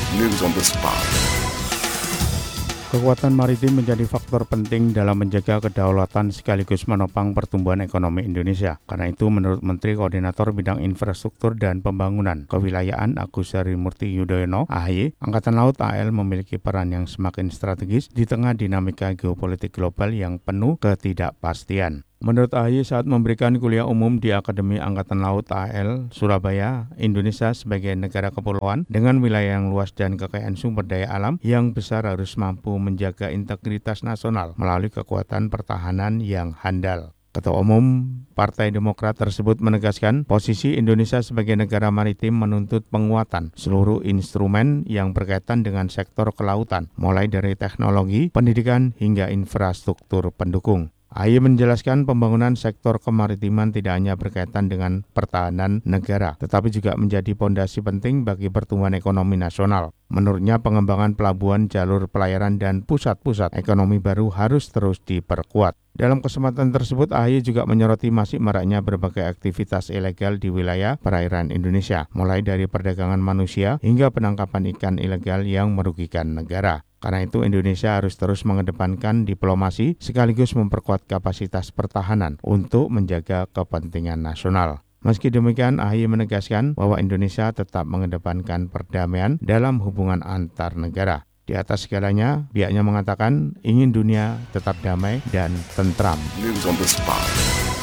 News on the spot. Kekuatan maritim menjadi faktor penting dalam menjaga kedaulatan sekaligus menopang pertumbuhan ekonomi Indonesia. Karena itu, menurut Menteri Koordinator Bidang Infrastruktur dan Pembangunan Kewilayahan Agus Harimurti Yudhoyono (AHY), Angkatan Laut AL memiliki peran yang semakin strategis di tengah dinamika geopolitik global yang penuh ketidakpastian. Menurut AHY saat memberikan kuliah umum di Akademi Angkatan Laut AL Surabaya, Indonesia sebagai negara kepulauan dengan wilayah yang luas dan kekayaan sumber daya alam yang besar harus mampu menjaga integritas nasional melalui kekuatan pertahanan yang handal. Ketua Umum Partai Demokrat tersebut menegaskan posisi Indonesia sebagai negara maritim menuntut penguatan seluruh instrumen yang berkaitan dengan sektor kelautan, mulai dari teknologi, pendidikan, hingga infrastruktur pendukung. AHY menjelaskan pembangunan sektor kemaritiman tidak hanya berkaitan dengan pertahanan negara, tetapi juga menjadi fondasi penting bagi pertumbuhan ekonomi nasional. Menurutnya, pengembangan pelabuhan, jalur pelayaran, dan pusat-pusat ekonomi baru harus terus diperkuat. Dalam kesempatan tersebut, AHY juga menyoroti masih maraknya berbagai aktivitas ilegal di wilayah perairan Indonesia, mulai dari perdagangan manusia hingga penangkapan ikan ilegal yang merugikan negara. Karena itu, Indonesia harus terus mengedepankan diplomasi sekaligus memperkuat kapasitas pertahanan untuk menjaga kepentingan nasional. Meski demikian, AHY menegaskan bahwa Indonesia tetap mengedepankan perdamaian dalam hubungan antar negara. Di atas segalanya, pihaknya mengatakan ingin dunia tetap damai dan tentram. News on the spot.